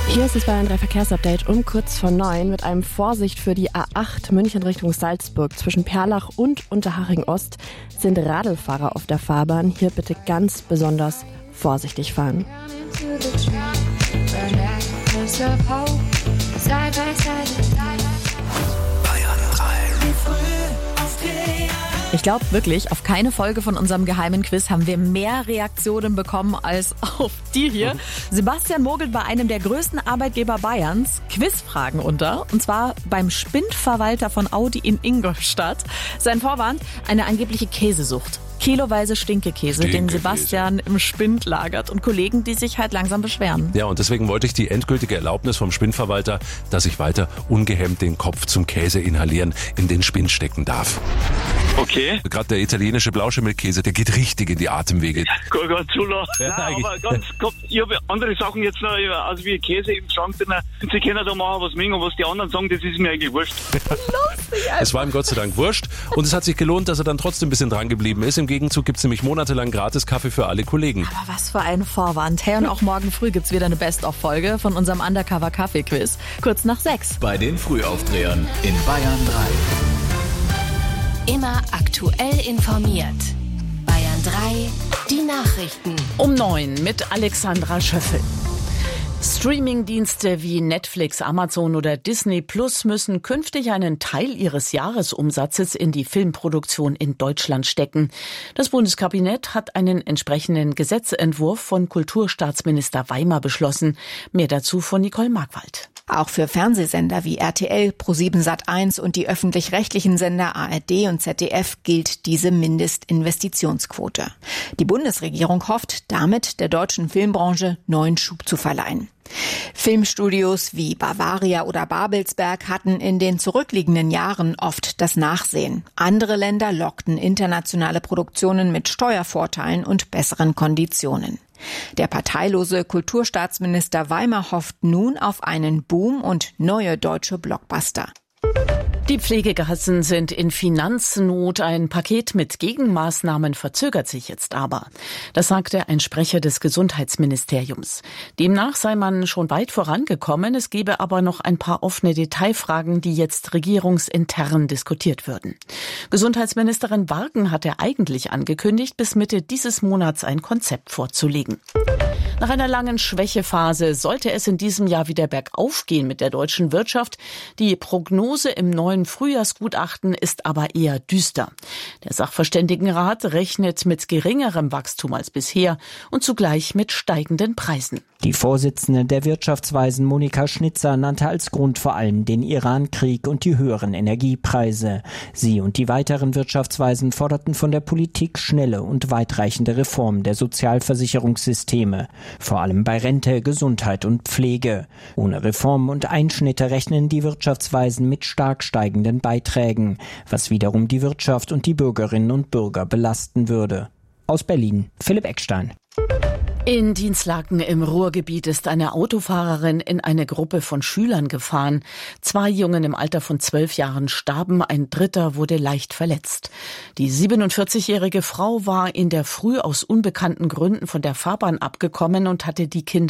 Hier ist es bei einem Verkehrsupdate um kurz vor 9 mit einem Vorsicht für die A8 München Richtung Salzburg. Zwischen Perlach und Unterhaching Ost sind Radlfahrer auf der Fahrbahn. Hier bitte ganz besonders vorsichtig fahren. Ich glaube wirklich, auf keine Folge von unserem geheimen Quiz haben wir mehr Reaktionen bekommen als auf die hier. Sebastian mogelt bei einem der größten Arbeitgeber Bayerns Quizfragen unter. Und zwar beim Spindverwalter von Audi in Ingolstadt. Sein Vorwand, eine angebliche Käsesucht. Kiloweise Stinkekäse, den Sebastian im Spind lagert und Kollegen, die sich halt langsam beschweren. Ja, und deswegen wollte ich die endgültige Erlaubnis vom Spindverwalter, dass ich weiter ungehemmt den Kopf zum Käse inhalieren in den Spind stecken darf. Okay. Gerade der italienische Blauschimmelkäse, der geht richtig in die Atemwege. Ganz so lang. Ja, aber ganz kurz, ich habe andere Sachen jetzt noch, also wie Käse im Schrank drin. Sie können da machen, was mögen, und was die anderen sagen, das ist mir eigentlich wurscht. Es war ihm Gott sei Dank wurscht und es hat sich gelohnt, dass er dann trotzdem ein bisschen dran geblieben ist. Im Gegenzug gibt's nämlich monatelang gratis Kaffee für alle Kollegen. Aber was für ein Vorwand. Hey, und auch morgen früh gibt's wieder eine Best-of-Folge von unserem Undercover-Kaffee-Quiz. Kurz nach 6. Bei den Frühaufdrehern in Bayern 3. Immer aktuell informiert. Bayern 3, die Nachrichten. Um 9 mit Alexandra Schöffel. Streamingdienste wie Netflix, Amazon oder Disney Plus müssen künftig einen Teil ihres Jahresumsatzes in die Filmproduktion in Deutschland stecken. Das Bundeskabinett hat einen entsprechenden Gesetzentwurf von Kulturstaatsminister Weimer beschlossen. Mehr dazu von Nicole Markwald. Auch für Fernsehsender wie RTL, ProSieben Sat.1 und die öffentlich-rechtlichen Sender ARD und ZDF gilt diese Mindestinvestitionsquote. Die Bundesregierung hofft, damit der deutschen Filmbranche neuen Schub zu verleihen. Filmstudios wie Bavaria oder Babelsberg hatten in den zurückliegenden Jahren oft das Nachsehen. Andere Länder lockten internationale Produktionen mit Steuervorteilen und besseren Konditionen. Der parteilose Kulturstaatsminister Weimer hofft nun auf einen Boom und neue deutsche Blockbuster. Die Pflegekassen sind in Finanznot. Ein Paket mit Gegenmaßnahmen verzögert sich jetzt aber. Das sagte ein Sprecher des Gesundheitsministeriums. Demnach sei man schon weit vorangekommen. Es gebe aber noch ein paar offene Detailfragen, die jetzt regierungsintern diskutiert würden. Gesundheitsministerin Bargen hatte eigentlich angekündigt, bis Mitte dieses Monats ein Konzept vorzulegen. Nach einer langen Schwächephase sollte es in diesem Jahr wieder bergauf gehen mit der deutschen Wirtschaft. Die Prognose im neuen Frühjahrsgutachten ist aber eher düster. Der Sachverständigenrat rechnet mit geringerem Wachstum als bisher und zugleich mit steigenden Preisen. Die Vorsitzende der Wirtschaftsweisen Monika Schnitzer nannte als Grund vor allem den Iran-Krieg und die höheren Energiepreise. Sie und die weiteren Wirtschaftsweisen forderten von der Politik schnelle und weitreichende Reformen der Sozialversicherungssysteme, vor allem bei Rente, Gesundheit und Pflege. Ohne Reformen und Einschnitte rechnen die Wirtschaftsweisen mit stark steigenden Beiträgen, was wiederum die Wirtschaft und die Bürgerinnen und Bürger belasten würde. Aus Berlin, Philipp Eckstein. In Dinslaken im Ruhrgebiet ist eine Autofahrerin in eine Gruppe von Schülern gefahren. 2 Jungen im Alter von 12 Jahren starben, ein dritter wurde leicht verletzt. Die 47-jährige Frau war in der Früh aus unbekannten Gründen von der Fahrbahn abgekommen und hatte die Kinder